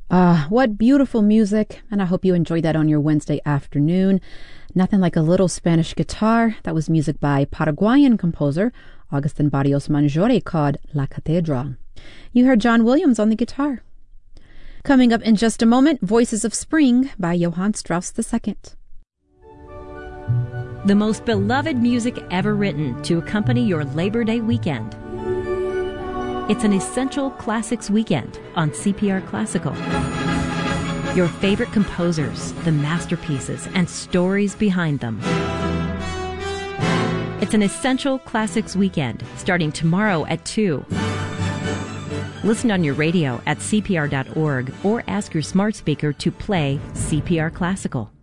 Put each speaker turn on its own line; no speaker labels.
What beautiful music, and I hope you enjoyed that on your Wednesday afternoon. Nothing like a little Spanish guitar. That was music by Paraguayan composer Agustin Barrios Manjore called La Catedral. You heard John Williams on the guitar. Coming up in just a moment, Voices of Spring by Johann Strauss II.
The most beloved music ever written to accompany your Labor Day weekend. It's an Essential Classics weekend on CPR Classical. Your favorite composers, the masterpieces, and stories behind them. It's an Essential Classics weekend starting tomorrow at 2. Listen on your radio at cpr.org or ask your smart speaker to play CPR Classical.